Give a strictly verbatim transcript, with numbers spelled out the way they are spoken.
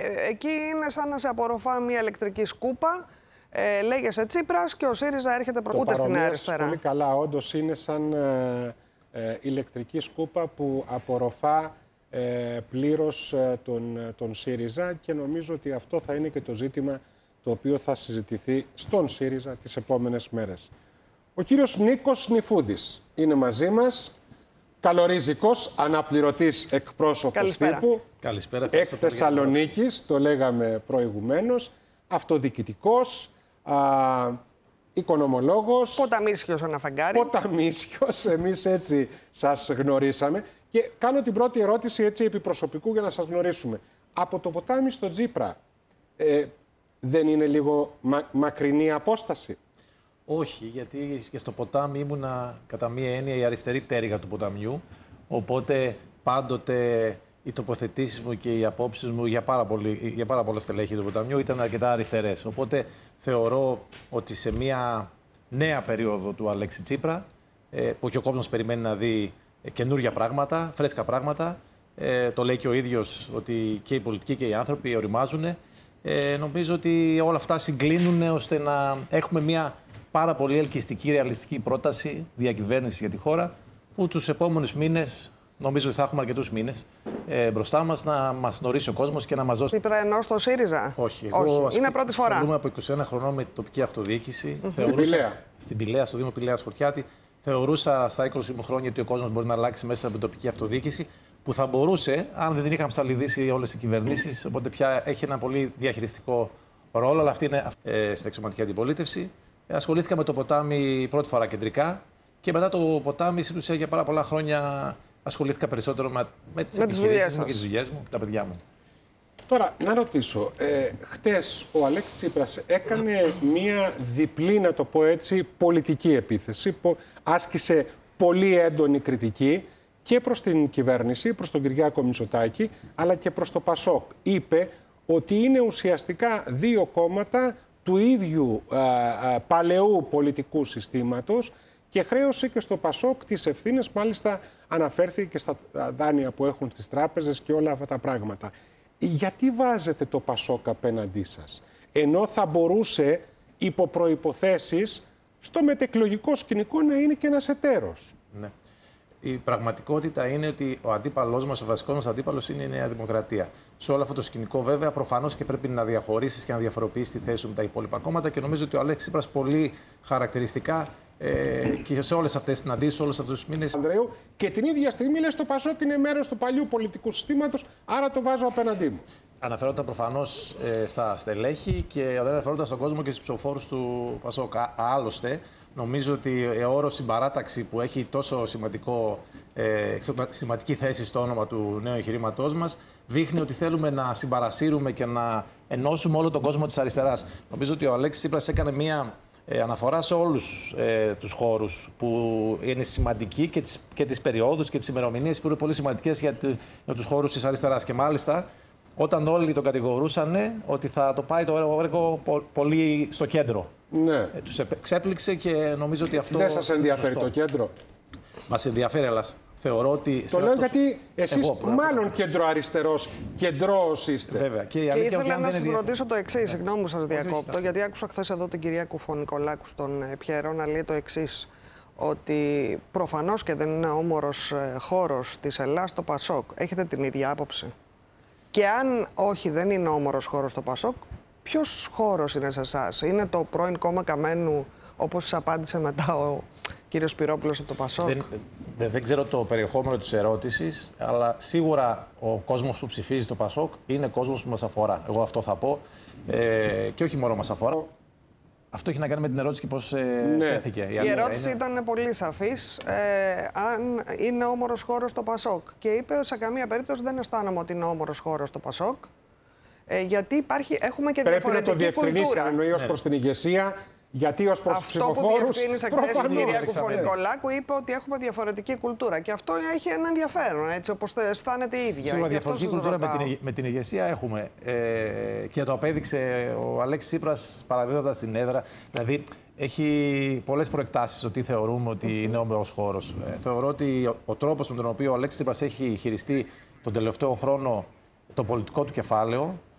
εκεί είναι σαν να σε απορροφά μια ηλεκτρική σκούπα. Ε, λέγεσαι Τσίπρας και ο ΣΥΡΙΖΑ έρχεται προ... ούτε στην αριστερά. Πολύ καλά, όντως είναι σαν ε, ε, ηλεκτρική σκούπα που απορροφά ε, πλήρως ε, τον, τον ΣΥΡΙΖΑ και νομίζω ότι αυτό θα είναι και το ζήτημα το οποίο θα συζητηθεί στον ΣΥΡΙΖΑ τις επόμενες μέρες. Ο κύριος Νίκος Νιφούδης είναι μαζί μας, καλορίζικος, αναπληρωτής εκπρόσωπος Καλησπέρα. τύπου, Καλησπέρα, εκ Θεσσαλονίκης, το λέγαμε προηγουμένως, αυτοδιοικητικός, α, οικονομολόγος. Ποταμίσιος αναφαγκάρι. Ποταμίσιος, εμείς έτσι σας γνωρίσαμε. Και κάνω την πρώτη ερώτηση έτσι επί προσωπικού για να σας γνωρίσουμε. Από το ποτάμι στο Τσίπρα, ε, δεν είναι λίγο μα, μακρινή απόσταση? Όχι, γιατί και στο ποτάμι ήμουνα κατά μία έννοια η αριστερή πτέρυγα του ποταμιού. Οπότε πάντοτε οι τοποθετήσεις μου και οι απόψεις μου για πάρα, πολύ, για πάρα πολλά στελέχη του ποταμιού ήταν αρκετά αριστερές. Οπότε θεωρώ ότι σε μία νέα περίοδο του Αλέξη Τσίπρα, που και ο κόσμος περιμένει να δει καινούργια πράγματα, φρέσκα πράγματα, το λέει και ο ίδιος ότι και οι πολιτικοί και οι άνθρωποι οριμάζουν. Ε, νομίζω ότι όλα αυτά συγκλίνουν ώστε να έχουμε μια πάρα πολύ ελκυστική, ρεαλιστική πρόταση διακυβέρνησης για τη χώρα, που τους επόμενους μήνες, νομίζω ότι θα έχουμε αρκετούς μήνες ε, μπροστά μας, να μας γνωρίσει ο κόσμος και να μας δώσει. Τσίπρα εννοώ στο ΣΥΡΙΖΑ? Όχι, εγώ Όχι. Είναι πρώτη φορά. Ασχολούμαι από είκοσι ένα χρονών με την τοπική αυτοδιοίκηση. Mm-hmm. Θεωρούσα, στην Πηλαία. Στην Πηλαία, στο Δήμο Πηλαίας Χορτιάτη. Θεωρούσα στα είκοσι μου χρόνια ότι ο κόσμος μπορεί να αλλάξει μέσα από την τοπική αυτοδιοίκηση, που θα μπορούσε, αν δεν την είχαμε ψαλιδίσει όλες οι κυβερνήσεις. Οπότε πια έχει ένα πολύ διαχειριστικό ρόλο, αλλά αυτή είναι ε, στην εξωματική αντιπολίτευση. Ε, ασχολήθηκα με το ποτάμι πρώτη φορά κεντρικά και μετά το ποτάμι, στην ουσία, για πάρα πολλά χρόνια ασχολήθηκα περισσότερο με, με τις επιχειρήσεις μου και τις δουλειές μου και τα παιδιά μου. Τώρα, να ρωτήσω, ε, χτες ο Αλέξης Τσίπρας έκανε μία διπλή, να το πω έτσι, πολιτική επίθεση, που άσκησε πολύ έντονη κριτική και προς την κυβέρνηση, προς τον Κυριάκο Μητσοτάκη, αλλά και προς το Πασόκ. Είπε ότι είναι ουσιαστικά δύο κόμματα του ίδιου α, α, παλαιού πολιτικού συστήματος και χρέωσε και στο Πασόκ τις ευθύνες, μάλιστα αναφέρθηκε και στα δάνεια που έχουν στις τράπεζες και όλα αυτά τα πράγματα. Γιατί βάζετε το Πασόκ απέναντί σας, ενώ θα μπορούσε υπό προϋποθέσεις στο μετεκλογικό σκηνικό να είναι και ένας εταίρος? Ναι. Η πραγματικότητα είναι ότι ο αντίπαλός μας, ο βασικός μας αντίπαλος, είναι η Νέα Δημοκρατία. Σε όλο αυτό το σκηνικό, βέβαια, προφανώς και πρέπει να διαχωρίσεις και να διαφοροποιήσεις τη θέση σου με τα υπόλοιπα κόμματα και νομίζω ότι ο Αλέξης Τσίπρας πολύ χαρακτηριστικά ε, και σε όλες αυτές τις συναντήσεις, όλους αυτούς τους μήνες. Ανδρέου, και την ίδια στιγμή λες το Πασόκ είναι μέρος του παλιού πολιτικού συστήματος, άρα το βάζω απέναντί μου. Αναφερόταν προφανώς ε, στα στελέχη και δεν αναφερόταν στον κόσμο και στους ψηφοφόρους του Πασόκ. Άλλωστε, νομίζω ότι ο όρος συμπαράταξη που έχει τόσο σημαντικό, ε, σημαντική θέση στο όνομα του νέου εγχειρήματός μας δείχνει ότι θέλουμε να συμπαρασύρουμε και να ενώσουμε όλο τον κόσμο της αριστεράς. Νομίζω ότι ο Αλέξης Τσίπρας έκανε μία ε, αναφορά σε όλους ε, τους χώρους που είναι σημαντικοί και τις, και τις περιόδους και τις ημερομηνίες που είναι πολύ σημαντικές για, για τους χώρους της αριστεράς. Και μάλιστα, όταν όλοι τον κατηγορούσαν ότι θα το πάει το έργο πολύ στο κέντρο. Ναι. Ε, τους εξέπληξε και νομίζω ότι αυτό... Δεν σας ενδιαφέρει το κέντρο? Μας ενδιαφέρει, αλλά θεωρώ ότι... Το λέω γιατί εσείς εγώ, μάλλον κεντροαριστερός, κεντρός είστε. Βέβαια. Και, η και αλήθεια ήθελα ότι να σας είναι ρωτήσω το εξής, συγγνώμη που σας διακόπτω, Όχι, γιατί άκουσα χθες εδώ την κυρία Κουφωνικολάκου στον Πιέρο να λέει το εξής, ότι προφανώς και δεν είναι όμορος χώρος της Ελλάδας το Πασόκ. Έχετε την ίδια άποψη? Και αν όχι, δεν είναι όμορος χώρος το Πασόκ, ποιος χώρος είναι σε εσάς? Είναι το πρώην κόμμα Καμένου, όπως σας απάντησε μετά ο κύριος Σπυρόπουλος από το Πασόκ? Δεν, δεν, δεν ξέρω το περιεχόμενο της ερώτησης, αλλά σίγουρα ο κόσμος που ψηφίζει το Πασόκ είναι κόσμος που μας αφορά. Εγώ αυτό θα πω. Ε, και όχι μόνο μας αφορά. Αυτό έχει να κάνει με την ερώτηση και πώς ε, ναι. τέθηκε. Η, η ερώτηση είναι... ήταν πολύ σαφής. Ε, αν είναι όμορος χώρος το Πασόκ. Και είπε σε καμία περίπτωση δεν αισθάνομαι ότι είναι όμορος χώρος το Πασόκ. Ε, γιατί υπάρχει, έχουμε και πρέπει διαφορετική να το διευκρινίσει, αν εννοεί ως ναι. προς την ηγεσία. Γιατί ως προς τους ψηφοφόρους, αυτό που διευκρίνησε χθες η κυρία Κουφωνικολάκου, ναι. είπε ότι έχουμε διαφορετική κουλτούρα. Και αυτό έχει ένα ενδιαφέρον, έτσι, όπως αισθάνεται η ίδια. Σίγουρα διαφορετική κουλτούρα με την, με την ηγεσία έχουμε. Ε, και το απέδειξε ο Αλέξης Τσίπρας παραδίδοντας την έδρα. Δηλαδή, έχει πολλές προεκτάσεις ότι θεωρούμε ότι είναι όμορος χώρος. Ε, θεωρώ ότι ο, ο τρόπος με τον οποίο ο Αλέξης Τσίπρας έχει χειριστεί τον τελευταίο χρόνο το πολιτικό του κεφάλαιο,